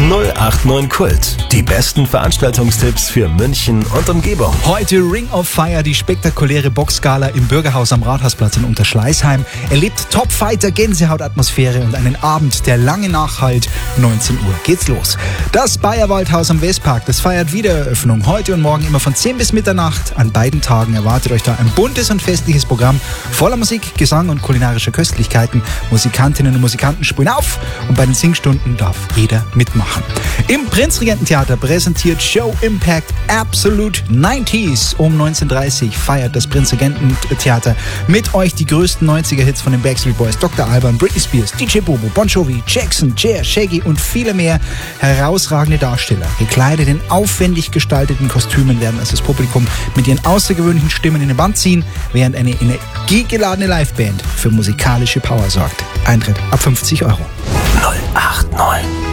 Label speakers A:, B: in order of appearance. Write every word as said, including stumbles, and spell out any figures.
A: null acht neun Kult. Die besten Veranstaltungstipps für München und Umgebung.
B: Heute Ring of Fire, die spektakuläre Boxgala im Bürgerhaus am Rathausplatz in Unterschleißheim. Erlebt Topfighter, Gänsehautatmosphäre und einen Abend, der lange nachhalt. neunzehn Uhr geht's los. Das Bayerwaldhaus am Westpark, das feiert Wiedereröffnung. Heute und morgen immer von zehn bis Mitternacht. An beiden Tagen erwartet euch da ein buntes und festliches Programm voller Musik, Gesang und kulinarischer Köstlichkeiten. Musikantinnen und Musikanten spielen auf und bei den Singstunden darf jeder mitmachen. Im Prinzregententheater präsentiert Show Impact Absolute neunziger. Um neunzehn Uhr dreißig feiert das Prinzregententheater mit euch die größten neunziger-Hits von den Backstreet Boys, Doktor Alban, Britney Spears, D J Bobo, Bon Jovi, Jackson, Cher, Shaggy und viele mehr. Herausragende Darsteller, gekleidet in aufwendig gestalteten Kostümen, werden also das Publikum mit ihren außergewöhnlichen Stimmen in den Bann ziehen, während eine energiegeladene Liveband für musikalische Power sorgt. Eintritt ab fünfzig Euro.
A: null acht neun